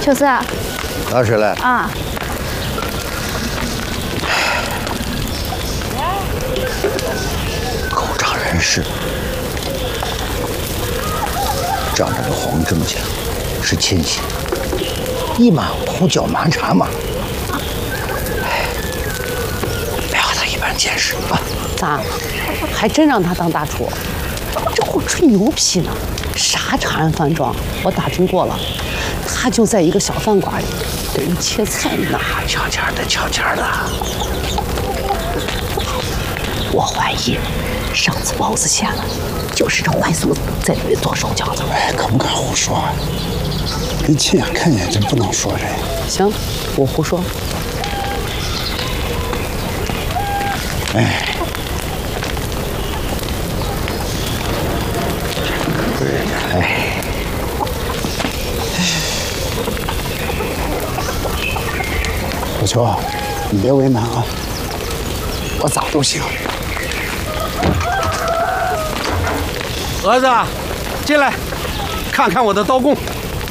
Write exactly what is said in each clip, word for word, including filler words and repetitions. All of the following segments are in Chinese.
秋子啊， 老师来啊， 口仗人势，仗着个黄正家是亲戚，一马虎脚马茶嘛。哎，别和他一般见识啊！ 咋，还真让他当大厨？这会吹牛皮呢？啥长安饭庄，我打听过了，他就在一个小饭馆里给人切菜呢， 悄悄的，悄悄的。 我怀疑上次包子馅了，就是这坏孙子在里面做手脚的。 哎，可不敢胡说，你亲眼看见真不能说这。 行，我胡说。 哎。 哎， 小秋啊，你别为难啊，我咋都行。 儿子，进来，看看我的刀工。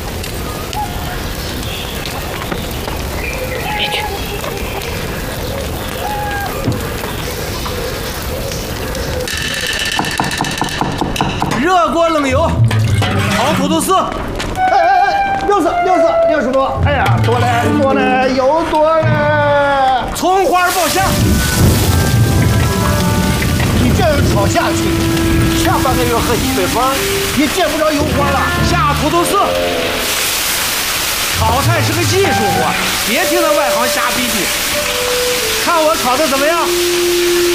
热锅冷油，炒土豆丝。 哎哎哎，六十六十六十多，哎呀，多嘞多嘞，油多嘞。 葱花爆虾。 你这样炒下去，下半个月喝西北风，也见不着油花了。 下土豆丝。炒菜是个技术活，别听那外行瞎逼逼。看我炒的怎么样？